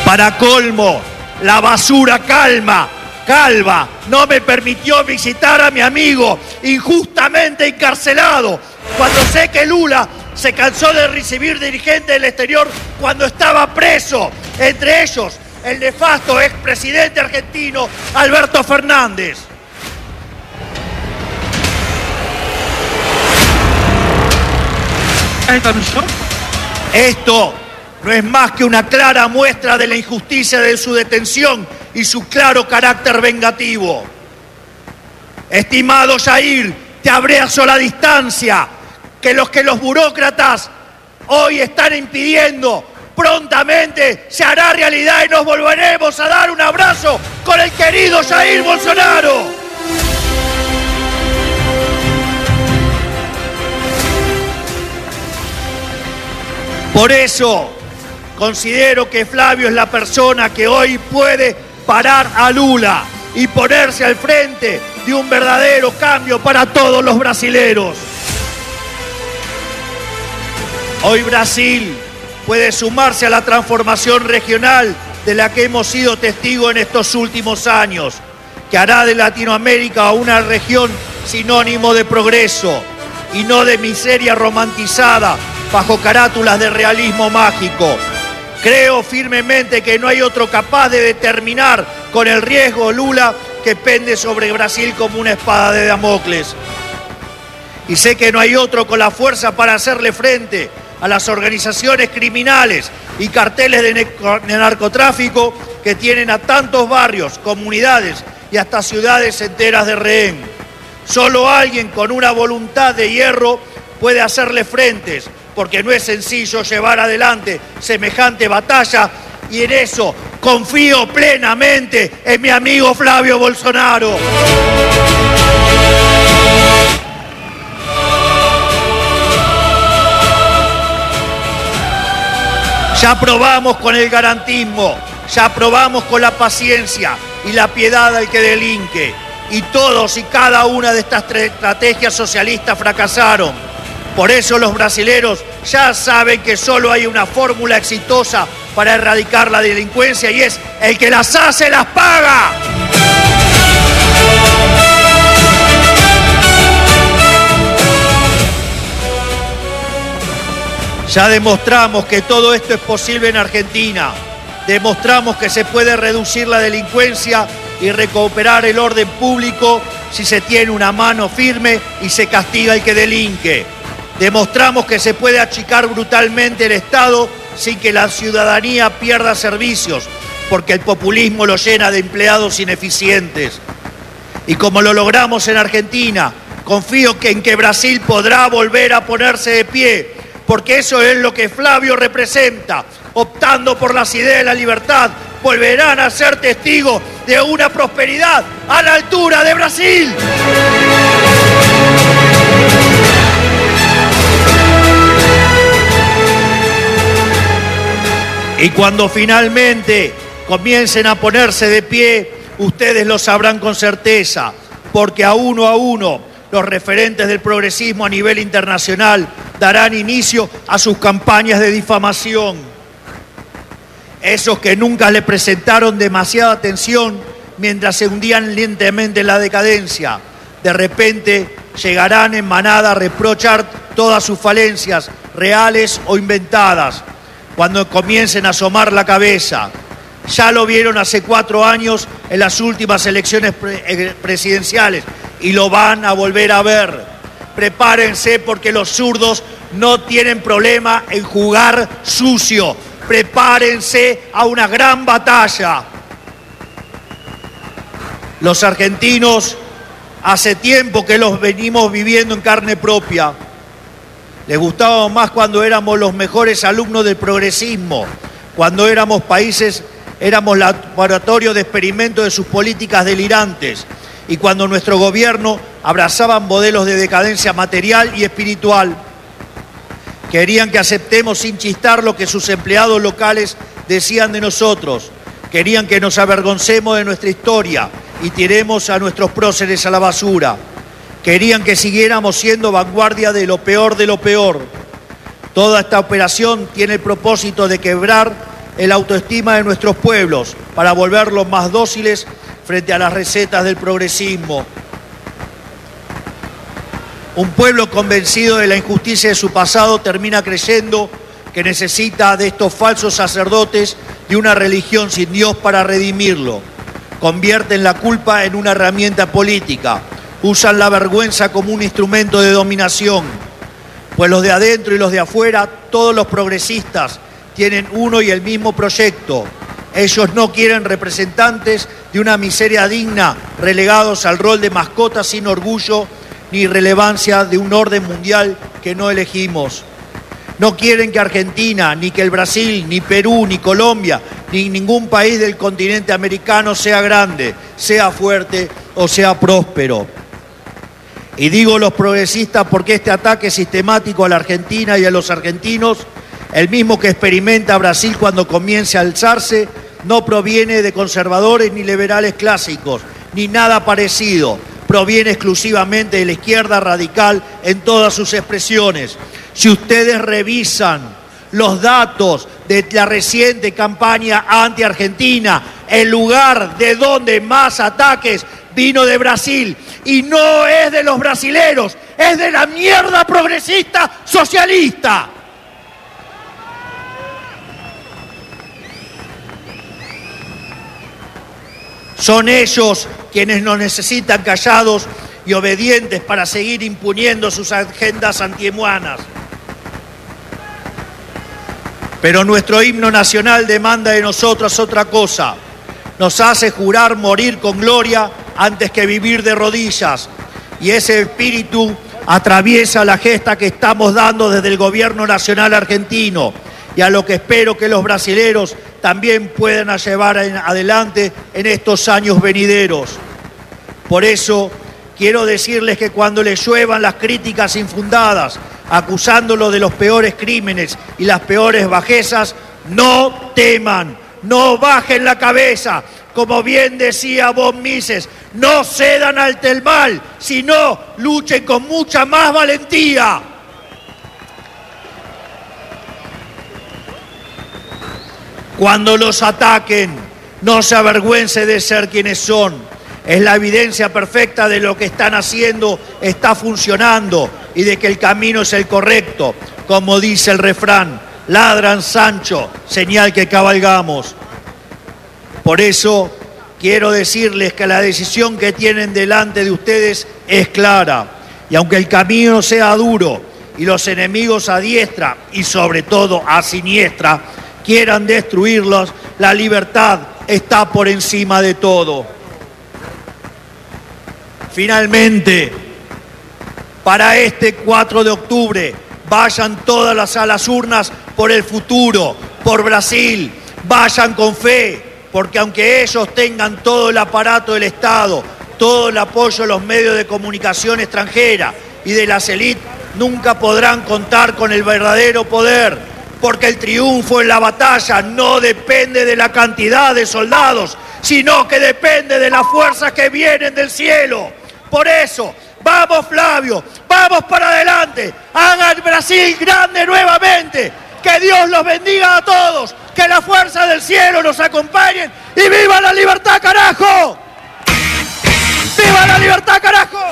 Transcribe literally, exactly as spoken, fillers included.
Para colmo, la basura calma, calva, no me permitió visitar a mi amigo injustamente encarcelado, cuando sé que Lula se cansó de recibir dirigentes del exterior cuando estaba preso, entre ellos el nefasto expresidente argentino Alberto Fernández. Esto no es más que una clara muestra de la injusticia de su detención y su claro carácter vengativo. Estimado Jair, te abrazo a la distancia, que los que los burócratas hoy están impidiendo, prontamente se hará realidad y nos volveremos a dar un abrazo con el querido Jair Bolsonaro. Por eso, considero que Flavio es la persona que hoy puede parar a Lula y ponerse al frente de un verdadero cambio para todos los brasileros. Hoy Brasil puede sumarse a la transformación regional de la que hemos sido testigos en estos últimos años, que hará de Latinoamérica una región sinónimo de progreso y no de miseria romantizada bajo carátulas de realismo mágico. Creo firmemente que no hay otro capaz de determinar con el riesgo Lula que pende sobre Brasil como una espada de Damocles. Y sé que no hay otro con la fuerza para hacerle frente a las organizaciones criminales y carteles de narcotráfico que tienen a tantos barrios, comunidades y hasta ciudades enteras de rehén. Solo alguien con una voluntad de hierro puede hacerle frente, porque no es sencillo llevar adelante semejante batalla, y en eso confío plenamente en mi amigo Flavio Bolsonaro. Ya probamos con el garantismo, ya probamos con la paciencia y la piedad al que delinque, y todos y cada una de estas estrategias socialistas fracasaron. Por eso los brasileros ya saben que solo hay una fórmula exitosa para erradicar la delincuencia, y es: el que las hace las paga. Ya demostramos que todo esto es posible en Argentina. Demostramos que se puede reducir la delincuencia y recuperar el orden público si se tiene una mano firme y se castiga al que delinque. Demostramos que se puede achicar brutalmente el Estado sin que la ciudadanía pierda servicios, porque el populismo lo llena de empleados ineficientes. Y como lo logramos en Argentina, confío que en que Brasil podrá volver a ponerse de pie, porque eso es lo que Flavio representa. Optando por las ideas de la libertad, volverán a ser testigos de una prosperidad a la altura de Brasil. Y cuando finalmente comiencen a ponerse de pie, ustedes lo sabrán con certeza, porque a uno a uno los referentes del progresismo a nivel internacional darán inicio a sus campañas de difamación. Esos que nunca le presentaron demasiada atención mientras se hundían lentamente en la decadencia, de repente llegarán en manada a reprochar todas sus falencias, reales o inventadas, cuando comiencen a asomar la cabeza. Ya lo vieron hace cuatro años en las últimas elecciones pre- presidenciales y lo van a volver a ver. Prepárense, porque los zurdos no tienen problema en jugar sucio. Prepárense a una gran batalla. Los argentinos hace tiempo que los venimos viviendo en carne propia. Les gustaba más cuando éramos los mejores alumnos del progresismo, cuando éramos países, éramos laboratorio de experimento de sus políticas delirantes, y cuando nuestro gobierno abrazaba modelos de decadencia material y espiritual. Querían que aceptemos sin chistar lo que sus empleados locales decían de nosotros. Querían que nos avergoncemos de nuestra historia y tiremos a nuestros próceres a la basura. Querían que siguiéramos siendo vanguardia de lo peor de lo peor. Toda esta operación tiene el propósito de quebrar el autoestima de nuestros pueblos para volverlos más dóciles frente a las recetas del progresismo. Un pueblo convencido de la injusticia de su pasado termina creyendo que necesita de estos falsos sacerdotes de una religión sin Dios para redimirlo. Convierten la culpa en una herramienta política. Usan la vergüenza como un instrumento de dominación. Pues los de adentro y los de afuera, todos los progresistas, tienen uno y el mismo proyecto. Ellos no quieren representantes de una miseria digna, relegados al rol de mascotas sin orgullo ni relevancia de un orden mundial que no elegimos. No quieren que Argentina, ni que el Brasil, ni Perú, ni Colombia, ni ningún país del continente americano sea grande, sea fuerte o sea próspero. Y digo los progresistas porque este ataque sistemático a la Argentina y a los argentinos, el mismo que experimenta Brasil cuando comience a alzarse, no proviene de conservadores ni liberales clásicos, ni nada parecido. Proviene exclusivamente de la izquierda radical en todas sus expresiones. Si ustedes revisan los datos de la reciente campaña anti-argentina, el lugar de donde más ataques vino de Brasil. Y no es de los brasileros, es de la mierda progresista socialista. Son ellos quienes nos necesitan callados y obedientes para seguir imponiendo sus agendas antihumanas. Pero nuestro himno nacional demanda de nosotros otra cosa. Nos hace jurar morir con gloria antes que vivir de rodillas. Y ese espíritu atraviesa la gesta que estamos dando desde el gobierno nacional argentino y a lo que espero que los brasileros también puedan llevar adelante en estos años venideros. Por eso quiero decirles que cuando les lluevan las críticas infundadas, acusándolo de los peores crímenes y las peores bajezas, no teman, no bajen la cabeza. Como bien decía von Mises, no cedan ante el mal, sino luchen con mucha más valentía. Cuando los ataquen, no se avergüence de ser quienes son. Es la evidencia perfecta de lo que están haciendo, está funcionando y de que el camino es el correcto. Como dice el refrán, ladran Sancho, señal que cabalgamos. Por eso quiero decirles que la decisión que tienen delante de ustedes es clara. Y aunque el camino sea duro y los enemigos a diestra y sobre todo a siniestra quieran destruirlos, la libertad está por encima de todo. Finalmente, para este cuatro de octubre, vayan todas las, a las urnas por el futuro, por Brasil, vayan con fe, porque aunque ellos tengan todo el aparato del Estado, todo el apoyo de los medios de comunicación extranjera y de las élites, nunca podrán contar con el verdadero poder. Porque el triunfo en la batalla no depende de la cantidad de soldados, sino que depende de las fuerzas que vienen del cielo. Por eso, vamos Flavio, vamos para adelante, hagan Brasil grande nuevamente, que Dios los bendiga a todos, que la fuerza del cielo nos acompañe y ¡viva la libertad, carajo! ¡Viva la libertad, carajo!